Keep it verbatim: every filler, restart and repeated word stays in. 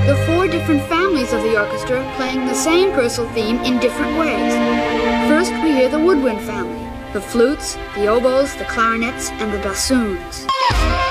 the four different families of the orchestra playing the same Purcell theme in different ways. First, we hear the woodwind family, the flutes, the oboes, the clarinets, and the bassoons.